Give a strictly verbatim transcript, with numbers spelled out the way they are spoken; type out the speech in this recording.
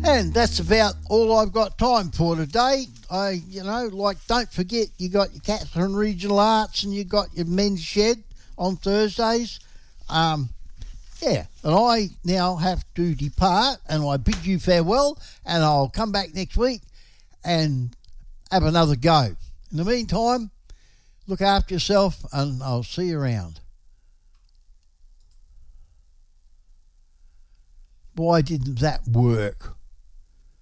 And that's about all I've got time for today. I, you know, like, don't forget you got your Katherine Regional Arts and you got your Men's Shed on Thursdays. Um, yeah, and I now have to depart, and I bid you farewell, and I'll come back next week and have another go. In the meantime, look after yourself, and I'll see you around. Why didn't that work?